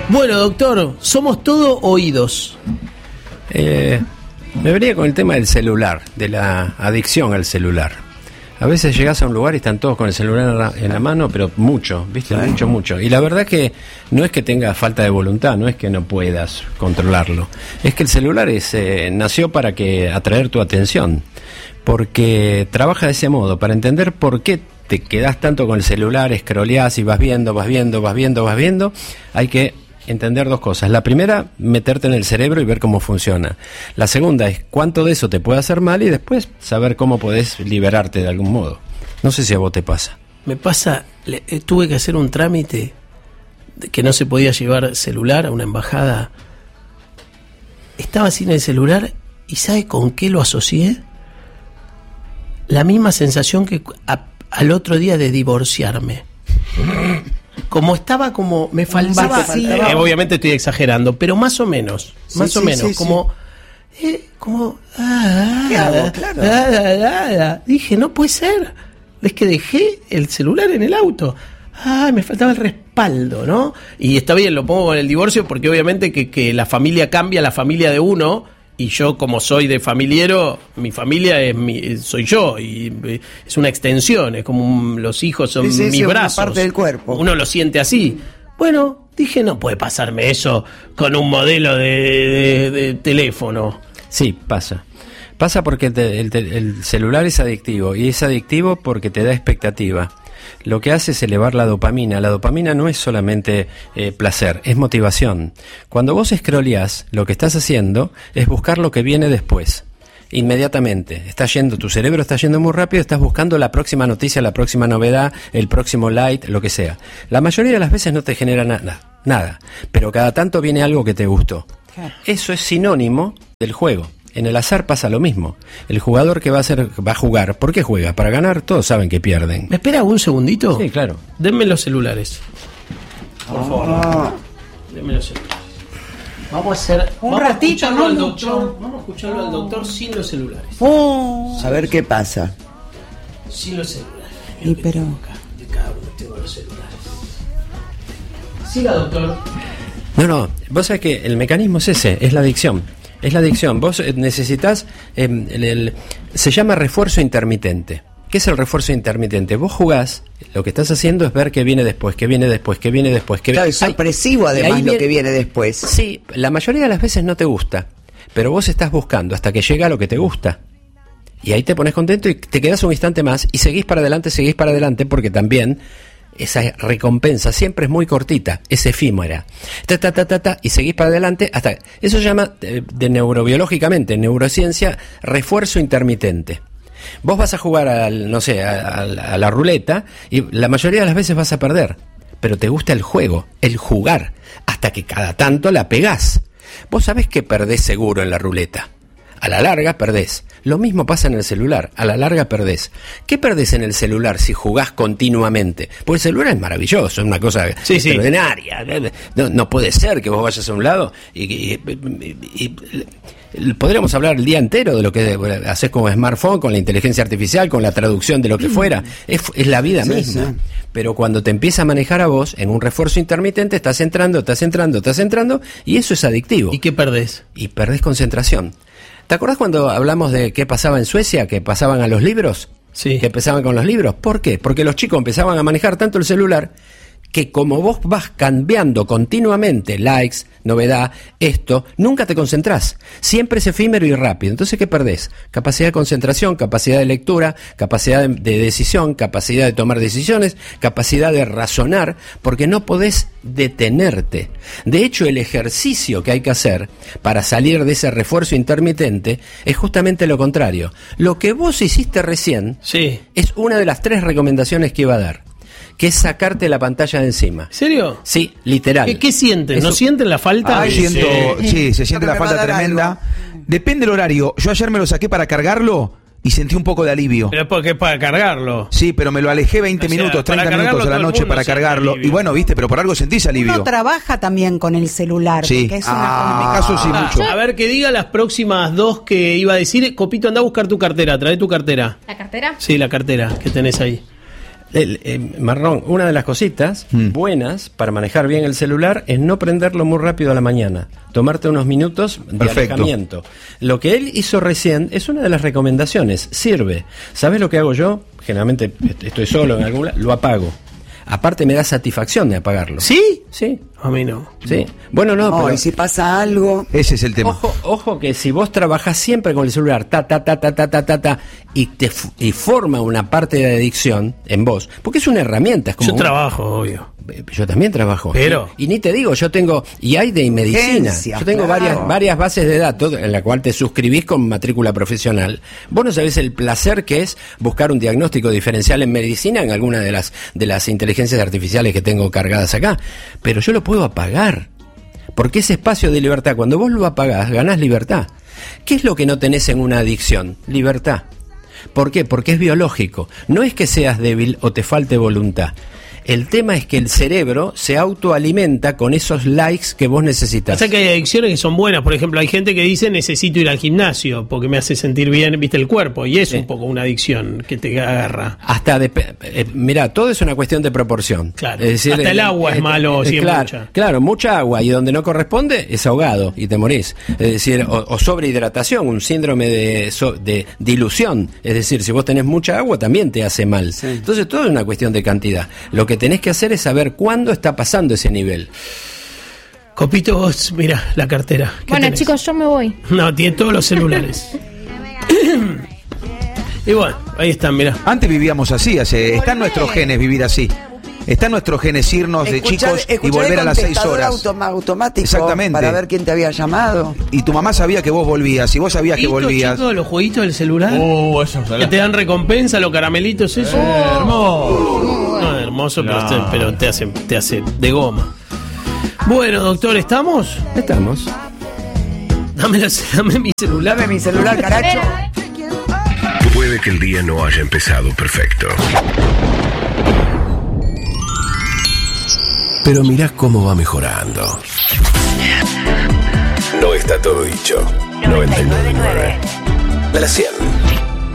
Bueno, doctor, somos todo oídos. Me venía con el tema del celular, de la adicción al celular. A veces llegás a un lugar y están todos con el celular en la mano, pero mucho, ¿viste? Sí. Mucho. Y la verdad que no es que tengas falta de voluntad, no es que no puedas controlarlo. Es que el celular nació para atraer tu atención, porque trabaja de ese modo, para entender por qué te quedás tanto con el celular, scrolleás y vas viendo, hay que entender dos cosas. La primera, meterte en el cerebro y ver cómo funciona. La segunda es cuánto de eso te puede hacer mal y después saber cómo podés liberarte de algún modo. No sé si a vos te pasa. Me pasa, tuve que hacer un trámite que no se podía llevar celular a una embajada. Estaba sin el celular y ¿sabe con qué lo asocié? La misma sensación que al otro día de divorciarme. Como estaba, como me faltaba, obviamente estoy exagerando, pero más o menos, como ¿qué hago? Claro. Dije, no puede ser, es que dejé el celular en el auto. Me faltaba el respaldo, ¿no? Y está bien, lo pongo con el divorcio porque obviamente que la familia cambia, la familia de uno. Y yo, como soy de familiero, mi familia soy yo, y es una extensión, es como los hijos son mis brazos. Una parte del cuerpo. Uno lo siente así. Bueno, dije, no puede pasarme eso con un modelo de teléfono. Sí, pasa. Pasa porque el celular es adictivo, y es adictivo porque te da expectativa. Lo que hace es elevar la dopamina. La dopamina no es solamente placer, es motivación. Cuando vos scrolleás, lo que estás haciendo es buscar lo que viene después. Inmediatamente. Tu cerebro está yendo muy rápido, estás buscando la próxima noticia, la próxima novedad, el próximo like, lo que sea. La mayoría de las veces no te genera nada, pero cada tanto viene algo que te gustó. Eso es sinónimo del juego. En el azar pasa lo mismo. El jugador que va a jugar, ¿por qué juega? ¿Para ganar? Todos saben que pierden. ¿Me espera un segundito? Sí, claro. Denme los celulares. Por favor. Denme los celulares. Vamos a hacer un ratito, ¿no? Vamos a escucharlo al doctor sin los celulares. A ver qué pasa. Sin los celulares. Y pero de cada uno tengo los celulares. Siga, doctor. No, vos sabés que el mecanismo es ese, es la adicción. Es la adicción. Vos necesitas, se llama refuerzo intermitente. ¿Qué es el refuerzo intermitente? Vos jugás, lo que estás haciendo es ver qué viene después. Claro, es sorpresivo además lo que viene después. Sí, la mayoría de las veces no te gusta, pero vos estás buscando hasta que llega lo que te gusta. Y ahí te pones contento y te quedás un instante más y seguís para adelante porque también esa recompensa siempre es muy cortita, es efímera. Y seguís para adelante hasta... Eso se llama, de neurobiológicamente, en neurociencia, refuerzo intermitente. Vos vas a jugar a la ruleta y la mayoría de las veces vas a perder, pero te gusta el juego, el jugar, hasta que cada tanto la pegás. Vos sabés que perdés seguro en la ruleta. A la larga perdés. Lo mismo pasa en el celular. A la larga perdés. ¿Qué perdés en el celular si jugás continuamente? Porque el celular es maravilloso, es una cosa extraordinaria. No puede ser que vos vayas a un lado y podríamos hablar el día entero de lo que haces con smartphone, con la inteligencia artificial, con la traducción de lo que fuera. Es la vida misma. Sí. Pero cuando te empieza a manejar a vos en un refuerzo intermitente, estás entrando y eso es adictivo. ¿Y qué perdés? Y perdés concentración. ¿Te acordás cuando hablamos de qué pasaba en Suecia? ¿Que pasaban a los libros? Sí. ¿Que empezaban con los libros? ¿Por qué? Porque los chicos empezaban a manejar tanto el celular que como vos vas cambiando continuamente likes, novedad, nunca te concentrás. Siempre es efímero y rápido. Entonces, ¿qué perdés? Capacidad de concentración, capacidad de lectura, capacidad de decisión, capacidad de tomar decisiones, capacidad de razonar, porque no podés detenerte. De hecho, el ejercicio que hay que hacer para salir de ese refuerzo intermitente es justamente lo contrario. Lo que vos hiciste recién es una de las 3 recomendaciones que iba a dar, que es sacarte la pantalla de encima. ¿En serio? Sí, literal. ¿Qué sienten? ¿No sienten la falta? Sí, se siente la falta tremenda. Depende del horario. Yo ayer me lo saqué para cargarlo y sentí un poco de alivio. ¿Pero por qué para cargarlo? Sí, pero me lo alejé 20 minutos, 30 minutos a la noche para cargarlo. Y bueno, viste, pero por algo sentís alivio. Uno trabaja también con el celular. Sí. Porque es en mi caso sí, mucho. A ver, que diga las próximas 2 que iba a decir. Copito, anda a buscar tu cartera. Trae tu cartera. ¿La cartera? Sí, la cartera que tenés ahí. Marrón, una de las cositas buenas para manejar bien el celular es no prenderlo muy rápido a la mañana. Tomarte unos minutos de alejamiento. Lo que él hizo recién es una de las recomendaciones. Sirve. ¿Sabes lo que hago yo? Generalmente estoy solo en algún lado, lo apago. Aparte me da satisfacción de apagarlo. ¿Sí? Sí. A mí no. Sí. Bueno, no, pero y si pasa algo... Ese es el tema. Ojo que si vos trabajás siempre con el celular, y forma una parte de adicción en vos, porque es una herramienta. Es como yo trabajo, obvio. Yo también trabajo. Pero... Y ni te digo, yo tengo... Y hay de medicina. Yo tengo varias bases de datos en la cual te suscribís con matrícula profesional. Vos no sabés el placer que es buscar un diagnóstico diferencial en medicina en alguna de las inteligencias artificiales que tengo cargadas acá. Pero yo lo puedo apagar. Porque ese espacio de libertad, cuando vos lo apagás, ganás libertad. ¿Qué es lo que no tenés en una adicción? Libertad. ¿Por qué? Porque es biológico. No es que seas débil o te falte voluntad. El tema es que el cerebro se autoalimenta con esos likes que vos necesitas. O sea que hay adicciones que son buenas. Por ejemplo, hay gente que dice necesito ir al gimnasio porque me hace sentir bien, viste, el cuerpo. Y es un poco una adicción que te agarra. Mirá, todo es una cuestión de proporción. Claro. Es decir, hasta el agua es malo si claro, es mucha. Claro, mucha agua y donde no corresponde es ahogado y te morís. Es decir, o sobrehidratación, un síndrome de dilución. Es decir, si vos tenés mucha agua también te hace mal. Sí. Entonces todo es una cuestión de cantidad. Lo que tenés que hacer es saber cuándo está pasando ese nivel. Copito, vos, mira la cartera. Bueno, tenés? Chicos, yo me voy. No, tiene todos los celulares. Y bueno, ahí están, mira. Antes vivíamos así, está en nuestros genes vivir así. Está en nuestros genes irnos de chicos y volver a las 6 horas. Automático. Exactamente. Para ver quién te había llamado. Y tu mamá sabía que vos volvías, y vos sabías que volvías. Chicos, los jueguitos del celular. Eso. Que te dan recompensa, los caramelitos, eso. Hermoso. No, hermoso, no. Pero te hace de goma. Bueno, doctor, ¿estamos? Estamos. Dame mi celular. Dame mi celular, caracho. Puede que el día no haya empezado perfecto, pero mirá cómo va mejorando. No está todo dicho. 99.9. De la 100.